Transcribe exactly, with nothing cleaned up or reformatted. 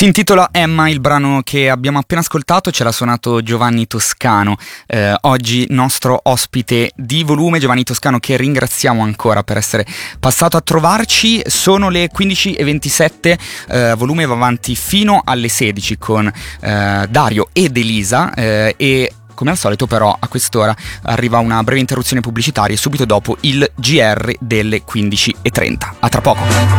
Si intitola Emma, il brano che abbiamo appena ascoltato, ce l'ha suonato Giovanni Toscano, eh, oggi nostro ospite di Volume. Giovanni Toscano, che ringraziamo ancora per essere passato a trovarci. Sono le quindici e ventisette, eh, Volume va avanti fino alle sedici con eh, Dario ed Elisa eh, e come al solito però a quest'ora arriva una breve interruzione pubblicitaria e subito dopo il G R delle quindici e trenta. A tra poco.